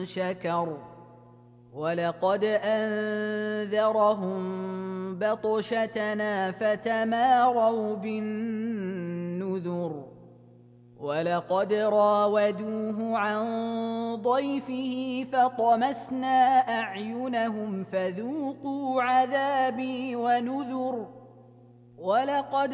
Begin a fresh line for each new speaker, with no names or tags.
شكر ولقد أنذرهم بطشتنا فتماروا بالنذر ولقد راودوه عن ضيفه فطمسنا أعينهم فذوقوا عذابي ونذر ولقد